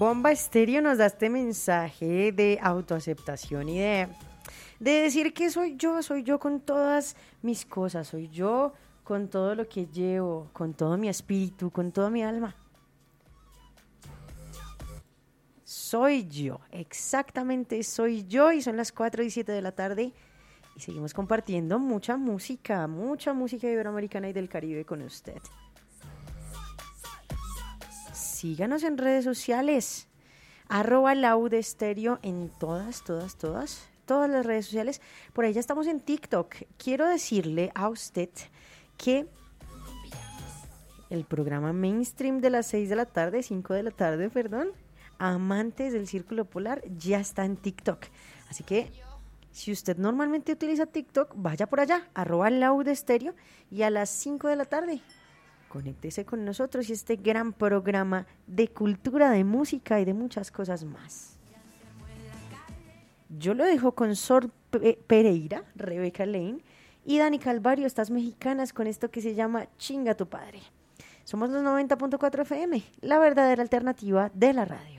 Bomba Estéreo nos da este mensaje de autoaceptación y de decir que soy yo con todas mis cosas, soy yo con todo lo que llevo, con todo mi espíritu, con toda mi alma. Soy yo, exactamente soy yo, y son las 4:07 de la tarde y seguimos compartiendo mucha música iberoamericana y del Caribe con usted. Síganos en redes sociales, @laudestéreo en todas las redes sociales. Por ahí ya estamos en TikTok. Quiero decirle a usted que el programa Mainstream de las 5 de la tarde, perdón, Amantes del Círculo Polar, ya está en TikTok. Así que si usted normalmente utiliza TikTok, vaya por allá, @laudestéreo, y a las 5 de la tarde conéctese con nosotros y este gran programa de cultura, de música y de muchas cosas más. Yo lo dejo con Sor Pereira, Rebeca Lane y Dani Calvario, estas mexicanas, con esto que se llama Chinga tu padre. Somos los 90.4 FM, la verdadera alternativa de la radio.